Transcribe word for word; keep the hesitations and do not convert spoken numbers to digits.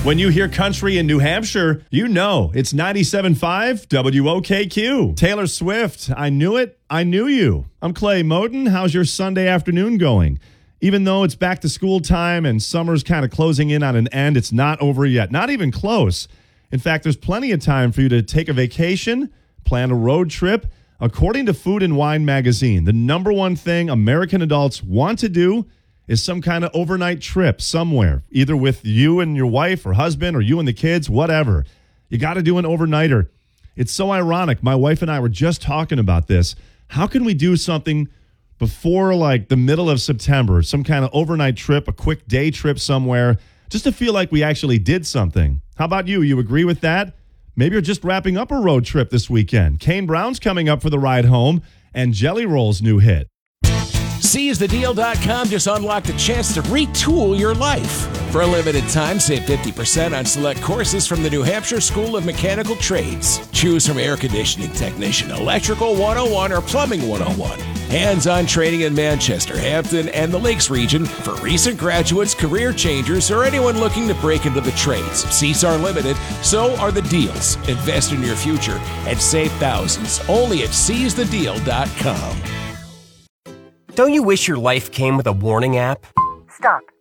When you hear country in New Hampshire, you know it's ninety-seven point five W O K Q. Taylor Swift, I Knew It, I Knew You. I'm Clay Moten. How's your Sunday afternoon going? Even though it's back to school time and summer's kind of closing in on an end, it's not over yet. Not even close. In fact, there's plenty of time for you to take a vacation, plan a road trip. According to Food and Wine magazine, the number one thing American adults want to do is some kind of overnight trip somewhere, either with you and your wife or husband or you and the kids, whatever. You got to do an overnighter. It's so ironic. My wife and I were just talking about this. How can we do something before like the middle of September, some kind of overnight trip, a quick day trip somewhere, just to feel like we actually did something? How about you? You agree with that? Maybe you're just wrapping up a road trip this weekend. Kane Brown's coming up for the ride home, and Jelly Roll's new hit. Seize the deal dot com just unlocked the chance to retool your life. For a limited time, save fifty percent on select courses from the New Hampshire School of Mechanical Trades. Choose from air conditioning technician, electrical one oh one, or plumbing one oh one. Hands-on training in Manchester, Hampton, and the Lakes region for recent graduates, career changers, or anyone looking to break into the trades. Seats are limited, so are the deals. Invest in your future and save thousands only at Seize the deal dot com. Don't you wish your life came with a warning app? Stop.